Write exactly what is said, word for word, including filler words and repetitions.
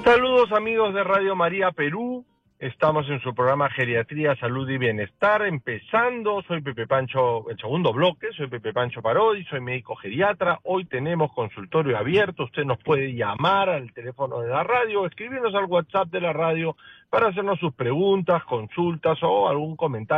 Saludos amigos de Radio María Perú, estamos en su programa Geriatría, Salud y Bienestar, empezando, soy Pepe Pancho, el segundo bloque, soy Pepe Pancho Parodi, soy médico geriatra, hoy tenemos consultorio abierto, usted nos puede llamar al teléfono de la radio, escribirnos al WhatsApp de la radio para hacernos sus preguntas, consultas o algún comentario